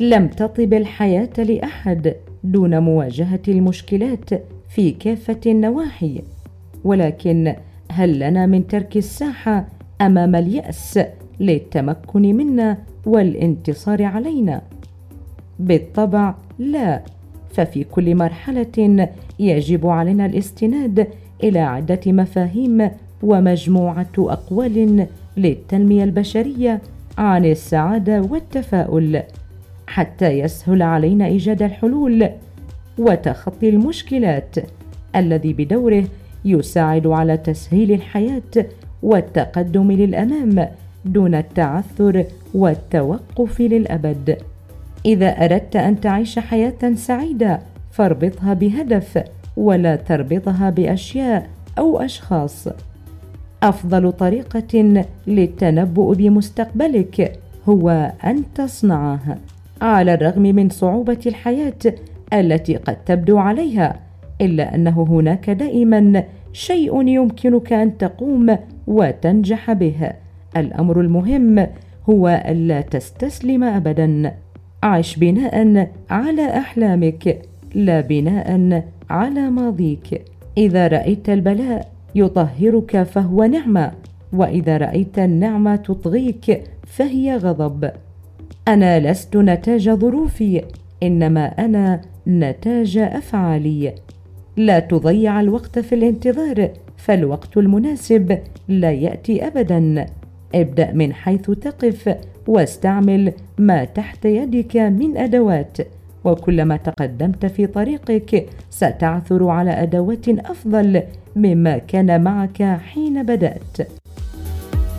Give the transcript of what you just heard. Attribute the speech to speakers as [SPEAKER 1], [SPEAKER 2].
[SPEAKER 1] لم تطب الحياة لأحد دون مواجهة المشكلات في كافة النواحي، ولكن هل لنا من ترك الساحة أمام اليأس للتمكن منا والانتصار علينا؟ بالطبع لا، ففي كل مرحلة يجب علينا الاستناد إلى عدة مفاهيم ومجموعة أقوال للتنمية البشرية عن السعادة والتفاؤل، حتى يسهل علينا إيجاد الحلول وتخطي المشكلات، الذي بدوره يساعد على تسهيل الحياة والتقدم للأمام دون التعثر والتوقف للأبد. إذا أردت أن تعيش حياة سعيدة فاربطها بهدف ولا تربطها بأشياء أو أشخاص. أفضل طريقة للتنبؤ بمستقبلك هو أن تصنعه. على الرغم من صعوبة الحياة التي قد تبدو عليها، إلا أنه هناك دائما شيء يمكنك أن تقوم وتنجح به. الأمر المهم هو ألا تستسلم أبدا. عش بناء على أحلامك لا بناء على ماضيك. إذا رأيت البلاء يطهرك فهو نعمة، وإذا رأيت النعمة تطغيك فهي غضب. أنا لست نتاج ظروفي، إنما أنا نتاج أفعالي. لا تضيع الوقت في الانتظار، فالوقت المناسب لا يأتي أبدا. ابدأ من حيث تقف واستعمل ما تحت يدك من أدوات، وكلما تقدمت في طريقك ستعثر على أدوات أفضل مما كان معك حين بدأت.